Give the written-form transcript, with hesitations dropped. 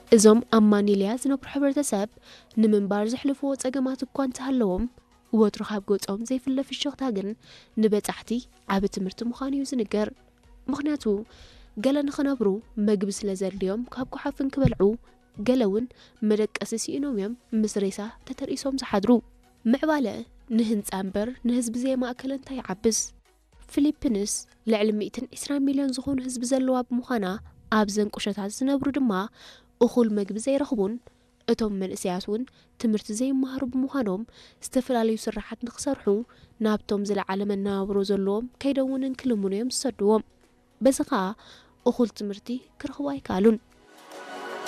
እዞም ኣማኒልያ ዝነብሩ ሕብረተሰብ ንምንባር ዘሕልፍዎ ፀገማት እኳ እንተሃለዎም ወትሩ ካብ ገጾም ዘይፍለ ፍሽኽታ ግን ንበጻሕቲ ዓብ ትምህርቲ ምዃኑ እዩ ዝንገር ምኽንያቱ ገለ ንኽነብሩ መግቢ ስለ ዘድልዮም ካብ ጓሓፍን ክበልዑ ገለ እውን መደቀሲ ሲኢኖም እዮም ምስ ሬሳ ተተርእሶም ዝሓድሩ ምዕባለ ንህንፃ እምበር ንህዝቢ ዘይማእከለ እንታይ ይዓብስ ፊሊፒንስ ልዕሊ 120 ሚልዮን ዝኾኑ ህዝቢ ዘለዋ ብምዃና ኣብ ዘንቁሸታት ዝነብሩ ድማ እኹል መግቢ ዘይረኽቡን እቶም መንእሰያት እውን ትምህርቲ ዘይመሃሩ ብምዃኖም ዝተፈላለዩ ስራሓት ንኽሰርሑ ናብቶም ዝለዓለ መነባብሮ ዘለዎም ከይደውንን ክልሙኑ እዮም ዝሰድዎም በዚ ከዓ እኹል ትምህርቲ ክረኽቡ ኣይከኣሉን